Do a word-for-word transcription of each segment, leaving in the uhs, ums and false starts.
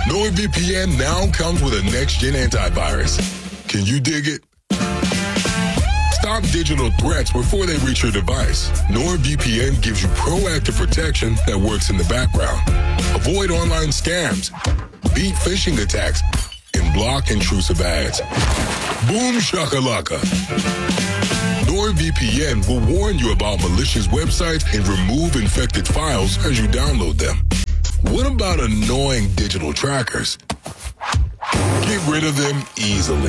NordVPN now comes with a next-gen antivirus. Can you dig it? Stop digital threats before they reach your device. NordVPN gives you proactive protection that works in the background. Avoid online scams, beat phishing attacks, and block intrusive ads. Boom shakalaka. NordVPN will warn you about malicious websites and remove infected files as you download them. What about annoying digital trackers? Get rid of them easily.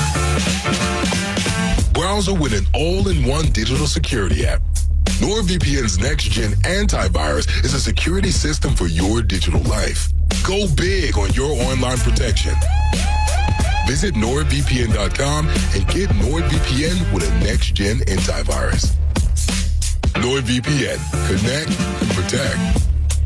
Browser with an all-in-one digital security app. NordVPN's next-gen antivirus is a security system for your digital life. Go big on your online protection. Visit nord V P N dot com and get NordVPN with a next-gen antivirus. NordVPN. Connect, protect.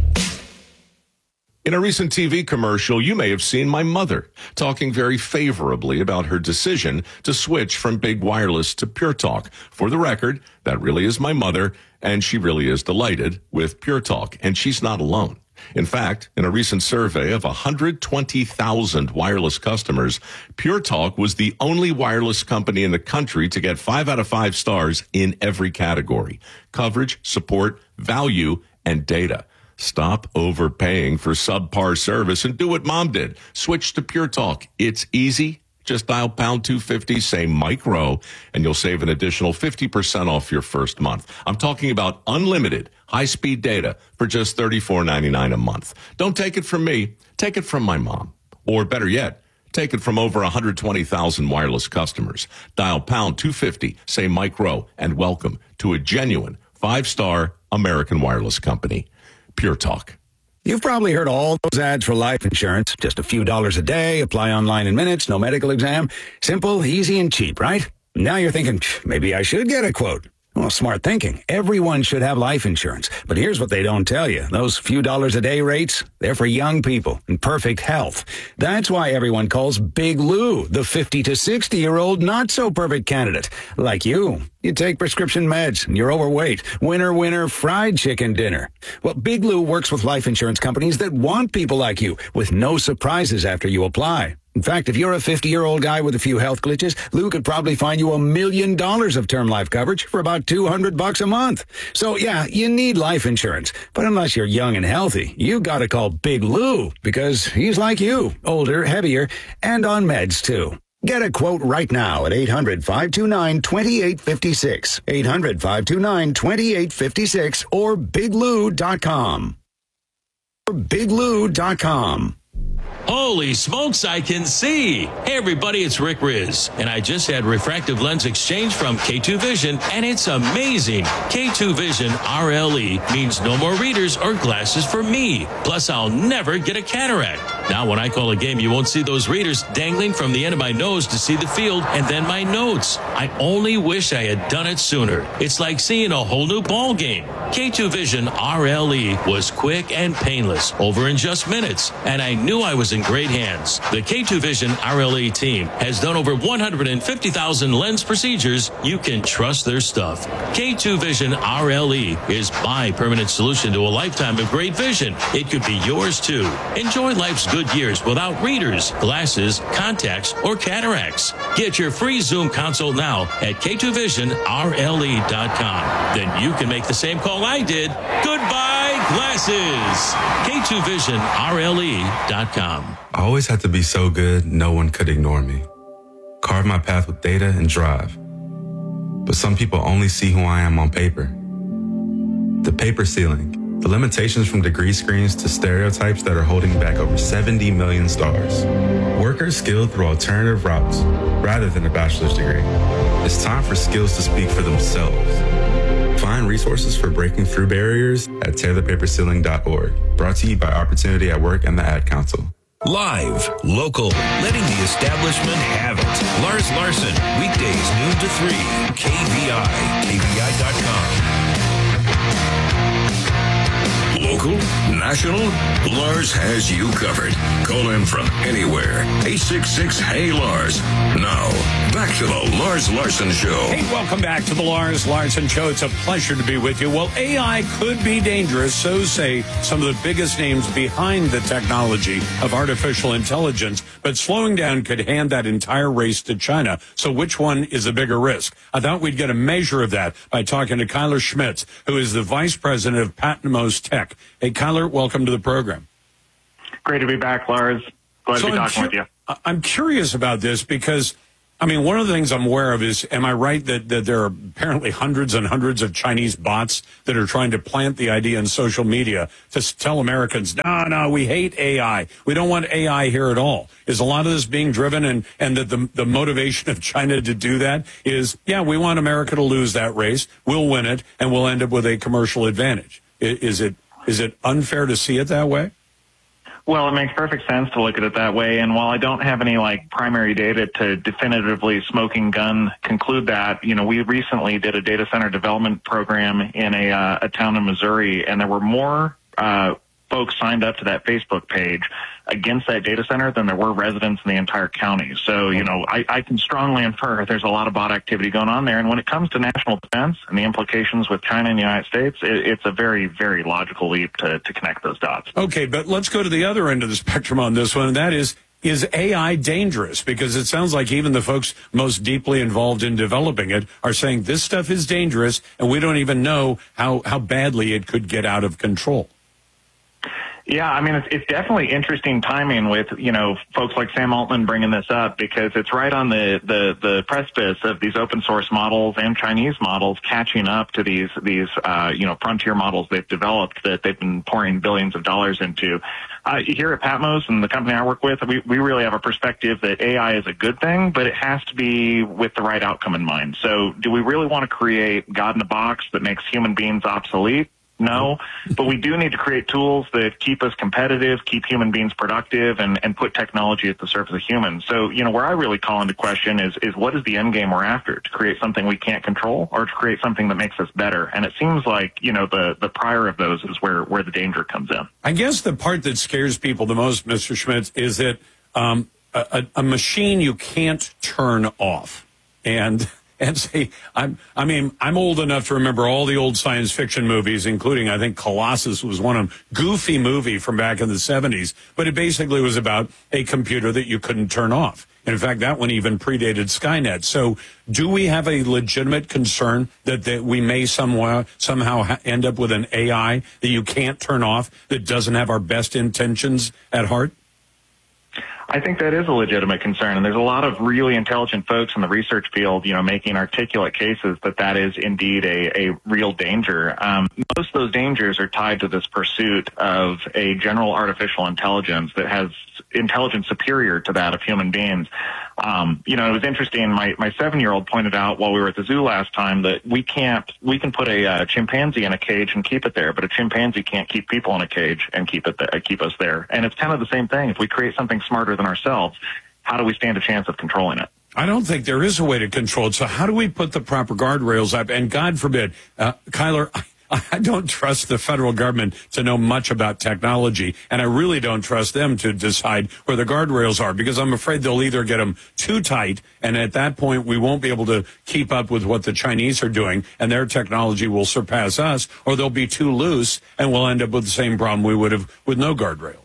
In a recent T V commercial, you may have seen my mother talking very favorably about her decision to switch from big wireless to Pure Talk. For the record, that really is my mother, and she really is delighted with Pure Talk, and she's not alone. In fact, in a recent survey of one hundred twenty thousand wireless customers, Pure Talk was the only wireless company in the country to get five out of five stars in every category: coverage, support, value, and data. Stop overpaying for subpar service and do what Mom did. Switch to Pure Talk. It's easy. Just dial pound two fifty, say Mike Rowe, and you'll save an additional fifty percent off your first month. I'm talking about unlimited high-speed data for just thirty-four ninety-nine a month. Don't take it from me. Take it from my mom. Or better yet, take it from over one hundred twenty thousand wireless customers. Dial pound two fifty, say Mike Rowe, and welcome to a genuine five-star American wireless company. Pure Talk. You've probably heard all those ads for life insurance. Just a few dollars a day, apply online in minutes, no medical exam. Simple, easy, and cheap, right? Now you're thinking, maybe I should get a quote. Well, smart thinking. Everyone should have life insurance. But here's what they don't tell you. Those few dollars a day rates, they're for young people in perfect health. That's why everyone calls Big Lou the fifty to sixty-year-old not-so-perfect candidate. Like you. You take prescription meds and you're overweight. Winner, winner, fried chicken dinner. Well, Big Lou works with life insurance companies that want people like you with no surprises after you apply. In fact, if you're a fifty-year-old guy with a few health glitches, Lou could probably find you a million dollars of term life coverage for about two hundred bucks a month. So yeah, you need life insurance. But unless you're young and healthy, you gotta call Big Lou because he's like you, older, heavier, and on meds too. Get a quote right now at eight hundred, five two nine, two eight five six, eight hundred, five two nine, two eight five six, or big lou dot com. Or big lou dot com. Holy smokes, I can see. Hey, everybody, it's Rick Riz, and I just had refractive lens exchange from K two Vision, and it's amazing. K two Vision R L E means no more readers or glasses for me. Plus, I'll never get a cataract. Now, when I call a game, you won't see those readers dangling from the end of my nose to see the field and then my notes. I only wish I had done it sooner. It's like seeing a whole new ball game. K two Vision R L E was quick and painless, over in just minutes, and I knew I was in great hands. The K two Vision R L E team has done over one hundred fifty thousand lens procedures. You can trust their stuff. K two Vision R L E is my permanent solution to a lifetime of great vision. It could be yours too. Enjoy life's good years without readers, glasses, contacts, or cataracts. Get your free Zoom consult now at K two vision R L E dot com. Then you can make the same call I did. Goodbye, glasses. K two vision R L E dot com. I always had to be so good, no one could ignore me. Carve my path with data and drive. But some people only see who I am on paper. The paper ceiling, the limitations from degree screens to stereotypes that are holding back over seventy million stars. Workers skilled through alternative routes rather than a bachelor's degree. It's time for skills to speak for themselves. Find resources for breaking through barriers at tear the paper ceiling dot org. Brought to you by Opportunity at Work and the Ad Council. Live, local, letting the establishment have it. Lars Larson, weekdays noon to three. K V I, K V I dot com. Local, national, Lars has you covered. Call in from anywhere. eight six six, hey Lars. Now, back to the Lars Larson Show. Hey, welcome back to the Lars Larson Show. It's a pleasure to be with you. Well, A I could be dangerous, so say some of the biggest names behind the technology of artificial intelligence, but slowing down could hand that entire race to China. So which one is a bigger risk? I thought we'd get a measure of that by talking to Kyler Schmitz, who is the Vice President of Patmos Tech. Hey, Kyler, welcome to the program. Great to be back, Lars. Glad so to be I'm talking cu- with you. I'm curious about this because, I mean, one of the things I'm aware of is, am I right that, that there are apparently hundreds and hundreds of Chinese bots that are trying to plant the idea in social media to s- tell Americans, no, no, we hate A I. We don't want A I here at all. Is a lot of this being driven and, and that the, the motivation of China to do that is, yeah, we want America to lose that race. We'll win it and we'll end up with a commercial advantage. Is, is it, is it unfair to see it that way? Well, it makes perfect sense to look at it that way. And while I don't have any like primary data to definitively smoking gun conclude that, you know, we recently did a data center development program in a, uh, a town in Missouri, and there were more uh, folks signed up to that Facebook page against that data center than there were residents in the entire county. So, you know, I, I can strongly infer there's a lot of bot activity going on there. And when it comes to national defense and the implications with China and the United States, it, it's a very, very logical leap to, to connect those dots. Okay, but let's go to the other end of the spectrum on this one, and that is, is A I dangerous? Because it sounds like even the folks most deeply involved in developing it are saying this stuff is dangerous, and we don't even know how, how badly it could get out of control. Yeah, I mean, it's, it's definitely interesting timing with, you know, folks like Sam Altman bringing this up, because it's right on the, the, the precipice of these open source models and Chinese models catching up to these, these, uh, you know, frontier models they've developed that they've been pouring billions of dollars into. Uh, here at Patmos and the company I work with, we, we really have a perspective that A I is a good thing, but it has to be with the right outcome in mind. So do we really want to create God in a box that makes human beings obsolete? No, but we do need to create tools that keep us competitive, keep human beings productive, and, and put technology at the surface of humans. So, you know, where I really call into question is, is what is the end game we're after? To create something we can't control, or to create something that makes us better? And it seems like, you know, the, the prior of those is where, where the danger comes in. I guess the part that scares people the most, Mister Schmitz, is that um, a, a machine you can't turn off. And... And say, I'm, I mean, I'm old enough to remember all the old science fiction movies, including, I think, Colossus was one of them. Goofy movie from back in the seventies. But it basically was about a computer that you couldn't turn off. In fact, that one even predated Skynet. So do we have a legitimate concern that, that we may somehow, somehow ha- end up with an A I that you can't turn off, that doesn't have our best intentions at heart? I think that is a legitimate concern, and there's a lot of really intelligent folks in the research field, you know, making articulate cases that that is indeed a, a real danger. Um, most of those dangers are tied to this pursuit of a general artificial intelligence that has intelligence superior to that of human beings. Um, you know, it was interesting. My, my seven-year-old pointed out while we were at the zoo last time that we can't, we can put a uh, chimpanzee in a cage and keep it there, but a chimpanzee can't keep people in a cage and keep it, th- keep us there. And it's kind of the same thing. If we create something smarter than ourselves, how do we stand a chance of controlling it? I don't think there is a way to control it. So how do we put the proper guardrails up? And God forbid, uh, Kyler, I, I don't trust the federal government to know much about technology, and I really don't trust them to decide where the guardrails are, because I'm afraid they'll either get them too tight, and at that point we won't be able to keep up with what the Chinese are doing, and their technology will surpass us, or they'll be too loose, and we'll end up with the same problem we would have with no guardrails.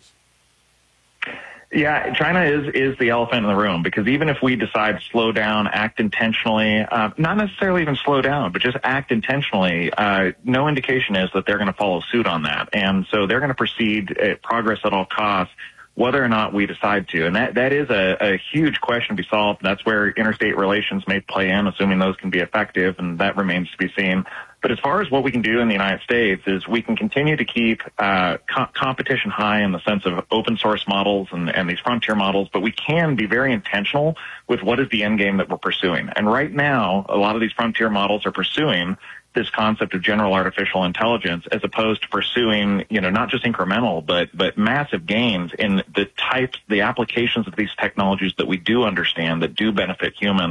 Yeah, China is, is the elephant in the room, because even if we decide to slow down, act intentionally, uh, not necessarily even slow down, but just act intentionally, uh, no indication is that they're going to follow suit on that. And so they're going to proceed at progress at all costs, whether or not we decide to. And that, that is a, a huge question to be solved. That's where interstate relations may play in, assuming those can be effective, and that remains to be seen. But as far as what we can do in the United States is we can continue to keep uh, co- competition high in the sense of open source models and, and these frontier models, but we can be very intentional with what is the end game that we're pursuing. And right now, a lot of these frontier models are pursuing this concept of general artificial intelligence, as opposed to pursuing, you know, not just incremental, but but massive gains in the types, the applications of these technologies that we do understand, that do benefit humans.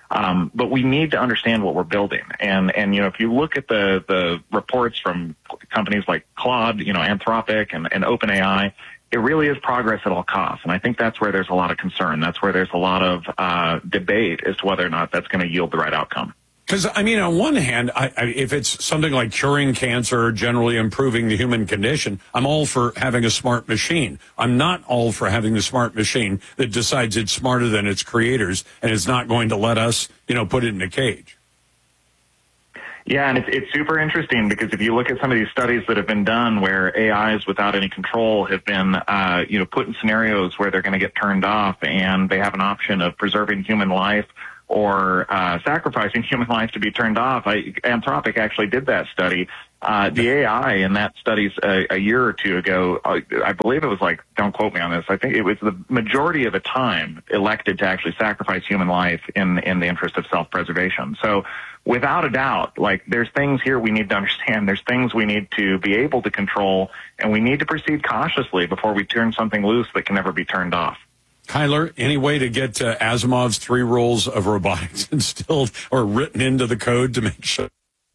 Um, but we need to understand what we're building. And, and, you know, if you look at the, the reports from companies like Claude, you know, Anthropic and, and OpenAI, it really is progress at all costs. And I think that's where there's a lot of concern. That's where there's a lot of uh, debate as to whether or not that's going to yield the right outcome. Because, I mean, on one hand, I, I, if it's something like curing cancer or generally improving the human condition, I'm all for having a smart machine. I'm not all for having the smart machine that decides it's smarter than its creators and is not going to let us, you know, put it in a cage. Yeah, and it's, it's super interesting because if you look at some of these studies that have been done where A Is without any control have been, uh, you know, put in scenarios where they're going to get turned off and they have an option of preserving human life or uh, sacrificing human life to be turned off. I, Anthropic actually did that study. Uh, the A I in that study a, a year or two ago, uh, I believe it was like, don't quote me on this, I think it was the majority of the time elected to actually sacrifice human life in, in the interest of self-preservation. So without a doubt, like there's things here we need to understand. There's things we need to be able to control, and we need to proceed cautiously before we turn something loose that can never be turned off. Kyler, any way to get uh, Asimov's three rules of robotics instilled or written into the code to make sure?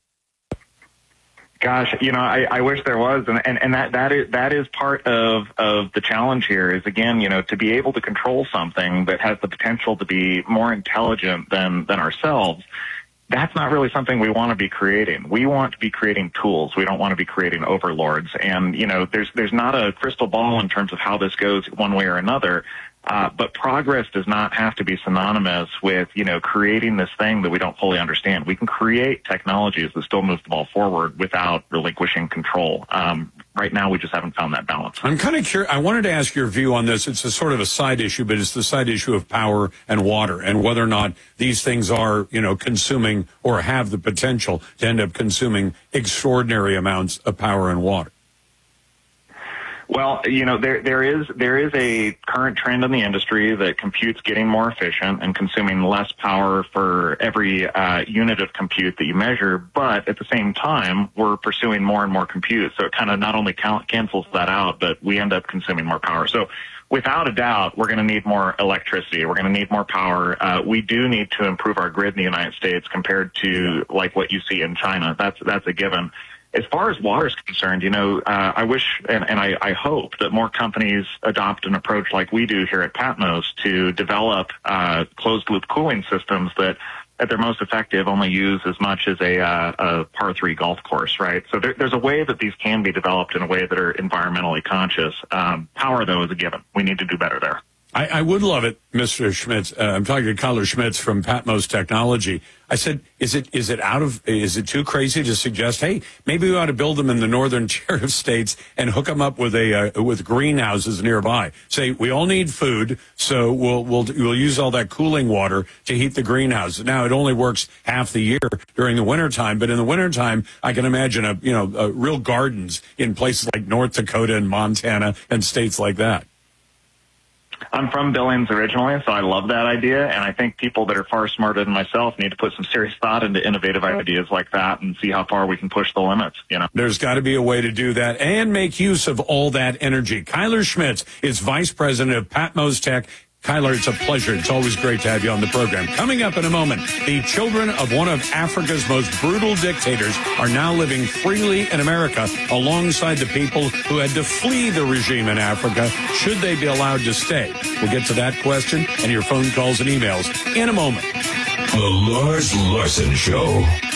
Gosh, you know, I, I wish there was, and, and, and that, that is that is part of, of the challenge here is, again, you know, to be able to control something that has the potential to be more intelligent than, than ourselves. That's not really something we want to be creating. We want to be creating tools. We don't want to be creating overlords. And, you know, there's there's not a crystal ball in terms of how this goes one way or another. Uh, but progress does not have to be synonymous with, you know, creating this thing that we don't fully understand. We can create technologies that still move the ball forward without relinquishing control. Um, right now, we just haven't found that balance. I'm kind of curious. I wanted to ask your view on this. It's a sort of a side issue, but it's the side issue of power and water and whether or not these things are, you know, consuming or have the potential to end up consuming extraordinary amounts of power and water. Well, you know, there there is there is a current trend in the industry that compute's getting more efficient and consuming less power for every uh, unit of compute that you measure. But at the same time, we're pursuing more and more compute, so it kind of not only count, cancels that out, but we end up consuming more power. So, without a doubt, we're going to need more electricity. We're going to need more power. Uh, we do need to improve our grid in the United States compared to like what you see in China. That's that's a given. As far as water is concerned, you know, uh, I wish and, and I, I hope that more companies adopt an approach like we do here at Patmos to develop uh, closed-loop cooling systems that, at their most effective, only use as much as a, uh, a par three golf course, right? So there, there's a way that these can be developed in a way that are environmentally conscious. Um, power, though, is a given. We need to do better there. I, I would love it, Mister Schmitz. Uh, I'm talking to Kyler Schmitz from Patmos Technology. I said, is it is it out of is it too crazy to suggest, hey, maybe we ought to build them in the northern tier of states and hook them up with a uh, with greenhouses nearby? Say we all need food, so we'll we'll we'll use all that cooling water to heat the greenhouse. Now it only works half the year during the wintertime, but in the wintertime, I can imagine a you know a real gardens in places like North Dakota and Montana and states like that. I'm from Billings originally, so I love that idea, and I think people that are far smarter than myself need to put some serious thought into innovative ideas like that and see how far we can push the limits, you know. There's got to be a way to do that and make use of all that energy. Kyler Schmitz is Vice President of Patmos Tech. Kyler, it's a pleasure. It's always great to have you on the program. Coming up in a moment, the children of one of Africa's most brutal dictators are now living freely in America alongside the people who had to flee the regime in Africa. Should they be allowed to stay? We'll get to that question and your phone calls and emails in a moment. The Lars Larson Show.